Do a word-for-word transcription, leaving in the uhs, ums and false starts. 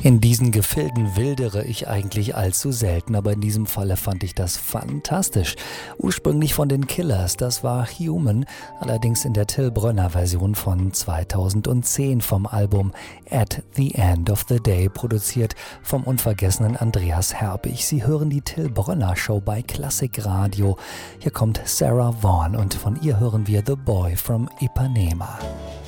In diesen Gefilden wildere ich eigentlich allzu selten, aber in diesem Falle fand ich das fantastisch. Ursprünglich von den Killers, das war Human, allerdings in der Till Brönner-Version von zweitausendzehn vom Album At the End of the Day, produziert vom unvergessenen Andreas Herbig. Sie hören die Till Brönner Show bei Klassik Radio. Hier kommt Sarah Vaughan und von ihr hören wir The Boy from Ipanema.